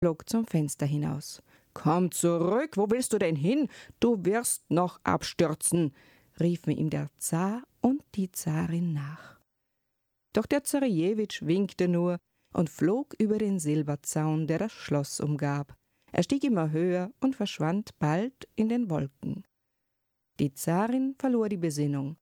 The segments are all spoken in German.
flog zum Fenster hinaus. »Komm zurück, wo willst du denn hin? Du wirst noch abstürzen«, riefen ihm der Zar und die Zarin nach. Doch der Zarejewitsch winkte nur und flog über den Silberzaun, der das Schloss umgab. Er stieg immer höher und verschwand bald in den Wolken. Die Zarin verlor die Besinnung.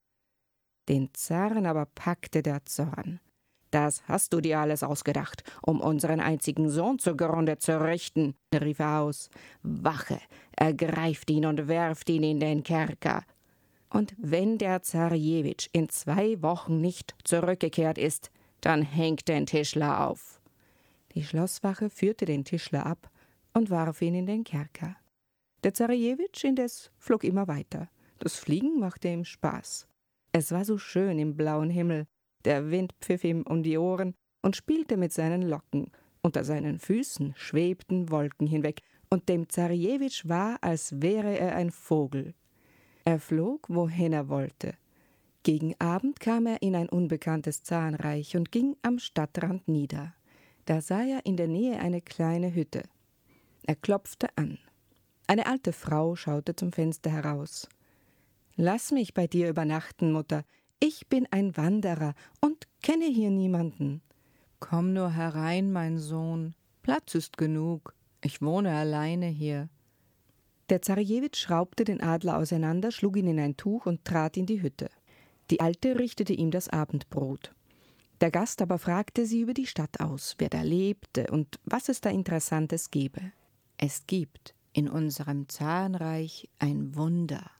Den Zaren aber packte der Zorn. »Das hast du dir alles ausgedacht, um unseren einzigen Sohn zugrunde zu richten«, rief er aus. »Wache, ergreift ihn und werft ihn in den Kerker. Und wenn der Zarejewitsch in 2 Wochen nicht zurückgekehrt ist, dann hängt den Tischler auf.« Die Schlosswache führte den Tischler ab und warf ihn in den Kerker. Der Zarejewitsch indes flog immer weiter. Das Fliegen machte ihm Spaß. Es war so schön im blauen Himmel. Der Wind pfiff ihm um die Ohren und spielte mit seinen Locken. Unter seinen Füßen schwebten Wolken hinweg, und dem Zarejewitsch war, als wäre er ein Vogel. Er flog, wohin er wollte. Gegen Abend kam er in ein unbekanntes Zarenreich und ging am Stadtrand nieder. Da sah er in der Nähe eine kleine Hütte. Er klopfte an. Eine alte Frau schaute zum Fenster heraus. »Lass mich bei dir übernachten, Mutter. Ich bin ein Wanderer und kenne hier niemanden.« »Komm nur herein, mein Sohn. Platz ist genug. Ich wohne alleine hier.« Der Zarejewitsch schraubte den Adler auseinander, schlug ihn in ein Tuch und trat in die Hütte. Die Alte richtete ihm das Abendbrot. Der Gast aber fragte sie über die Stadt aus, wer da lebte und was es da Interessantes gebe. »Es gibt in unserem Zarenreich ein Wunder«,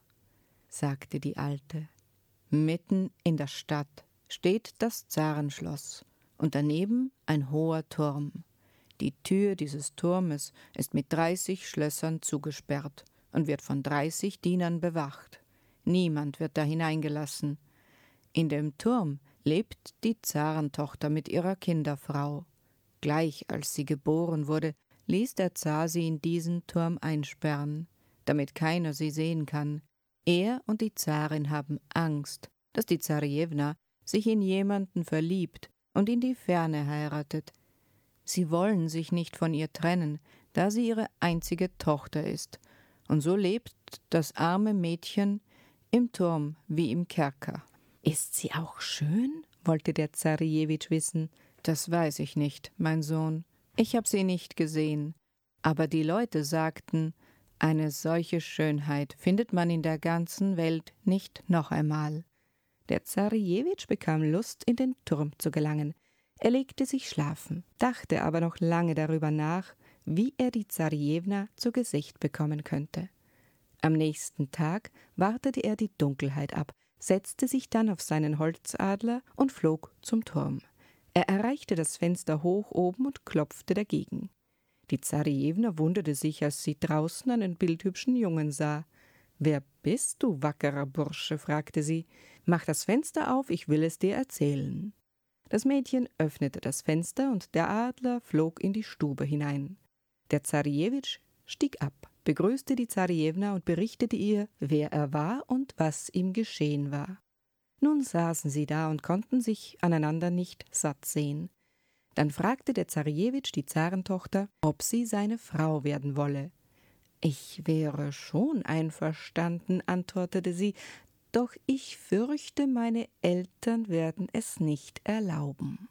sagte die Alte. »Mitten in der Stadt steht das Zarenschloss und daneben ein hoher Turm. Die Tür dieses Turmes ist mit 30 Schlössern zugesperrt und wird von 30 Dienern bewacht. Niemand wird da hineingelassen. In dem Turm lebt die Zarentochter mit ihrer Kinderfrau. Gleich als sie geboren wurde, ließ der Zar sie in diesen Turm einsperren, damit keiner sie sehen kann. Er und die Zarin haben Angst, dass die Zarejewna sich in jemanden verliebt und in die Ferne heiratet. Sie wollen sich nicht von ihr trennen, da sie ihre einzige Tochter ist. Und so lebt das arme Mädchen im Turm wie im Kerker.« »Ist sie auch schön?« wollte der Zarejewitsch wissen. »Das weiß ich nicht, mein Sohn. Ich habe sie nicht gesehen. Aber die Leute sagten, eine solche Schönheit findet man in der ganzen Welt nicht noch einmal.« Der Zarejewitsch bekam Lust, in den Turm zu gelangen. Er legte sich schlafen, dachte aber noch lange darüber nach, wie er die Zarejewna zu Gesicht bekommen könnte. Am nächsten Tag wartete er die Dunkelheit ab, setzte sich dann auf seinen Holzadler und flog zum Turm. Er erreichte das Fenster hoch oben und klopfte dagegen. Die Zarejewna wunderte sich, als sie draußen einen bildhübschen Jungen sah. »Wer bist du, wackerer Bursche?« fragte sie. »Mach das Fenster auf, ich will es dir erzählen.« Das Mädchen öffnete das Fenster und der Adler flog in die Stube hinein. Der Zarejewitsch stieg ab, begrüßte die Zarejewna und berichtete ihr, wer er war und was ihm geschehen war. Nun saßen sie da und konnten sich aneinander nicht satt sehen. Dann fragte der Zarejewitsch die Zarentochter, ob sie seine Frau werden wolle. »Ich wäre schon einverstanden«, antwortete sie, »doch ich fürchte, meine Eltern werden es nicht erlauben.«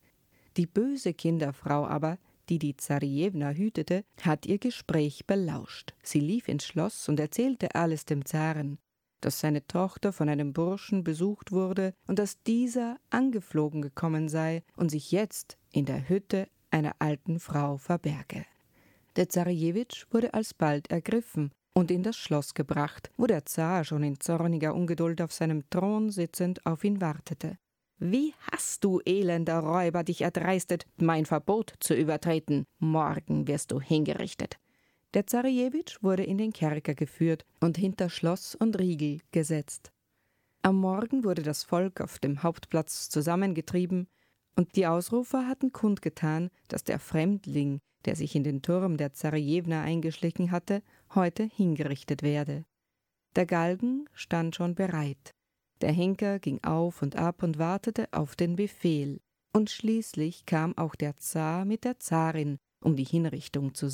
Die böse Kinderfrau aber, die die Zarejewna hütete, hat ihr Gespräch belauscht. Sie lief ins Schloss und erzählte alles dem Zaren, dass seine Tochter von einem Burschen besucht wurde und dass dieser angeflogen gekommen sei und sich jetzt in der Hütte einer alten Frau verberge. Der Zarejewitsch wurde alsbald ergriffen und in das Schloss gebracht, wo der Zar schon in zorniger Ungeduld auf seinem Thron sitzend auf ihn wartete. »Wie hast du, elender Räuber, dich erdreistet, mein Verbot zu übertreten? Morgen wirst du hingerichtet.« Der Zarejewitsch wurde in den Kerker geführt und hinter Schloss und Riegel gesetzt. Am Morgen wurde das Volk auf dem Hauptplatz zusammengetrieben, und die Ausrufer hatten kundgetan, dass der Fremdling, der sich in den Turm der Zarejewna eingeschlichen hatte, heute hingerichtet werde. Der Galgen stand schon bereit. Der Henker ging auf und ab und wartete auf den Befehl. Und schließlich kam auch der Zar mit der Zarin um die Hinrichtung zu